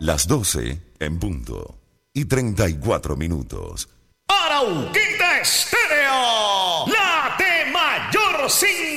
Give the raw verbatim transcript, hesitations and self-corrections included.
Las doce en punto y treinta y cuatro minutos. Arauquita Estéreo, la de mayor sintonía.